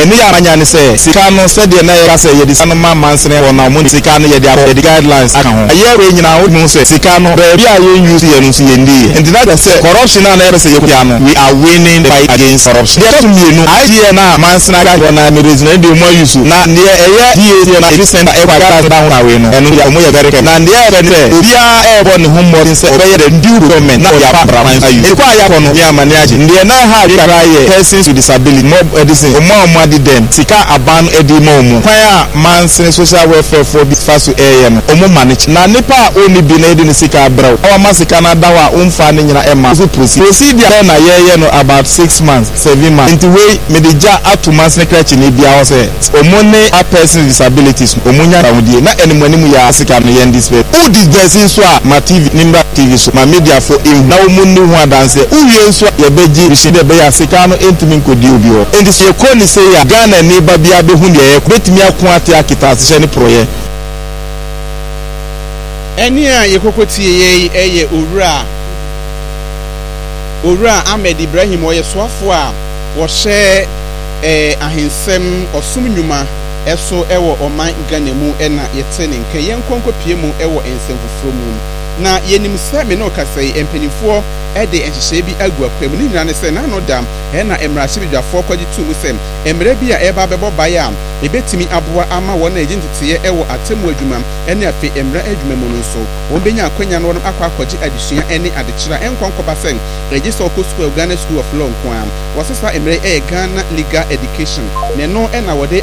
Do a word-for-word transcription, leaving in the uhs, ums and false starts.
eni ya manya ne say sika no se de na ya say ye di ma mansene wona mo sika no ye di abo the guidelines aka ho aye we nyina wo mu say sika no be bia ye use ye no so ye ndi and that say corruption na na say ye kwa no we are winning the fight against corruption there to me no idea na mansene aka wona me reason ndi mo use na ne eye die na e send e kwa gara down na we no eno ya mo ye very care na ndie be ne bia e bo ne hummo say obeye the new government na ya pa brand ayu e kwa ya ko no ya mane age ndie na ha ri kara ye persons with disability mob edison mo mo di dem sika aban edi mo mu kwa mansene social welfare for bi faso eye no omo manage na nipa oni bi na edi ne sika braw o ma sika na dawa umfa ne nyina e ma so procedure na ye ye no about six months seven months into way medija atu mansene krechi ne bia o say omo ne a person with disabilities omo nya rawdie na enimani mu ya sika no ye ndis who this person so ma tv nimba tv so ma media for him na omo ne hu adanse uwie so ye beji rishide be ya sika no entimi nkodi obi o and this ye ko ni say ya Ghana ni ba bia be hu ne ye betimi akon ate akita ase ne proye eni a ye kokotie ye eye owura owura Ahmed Ibrahim oye soafo a wo hye eh ahensem osum nnwuma eso ewo oman Ghana mu ena yete ne nka yenkonko pie mu ewo ensem foforo mu na yenim se me no kasai empenifo e de enhyehyɛ bi agu akwam ni nyina ne se na no dam e na emrahye bidwafo kwaji tu mu sem emre bi a eba bebo bae a ebetimi aboa ama wona agentite ewo atemu adwuma ene afi emra adwuma mu no so won benya akwanya no akwa akwaji adesua ene adekyira enkonkoba sen register ko school Ghana School of Law kwa wasesa emre e Ghana Legal Education ne no e na wode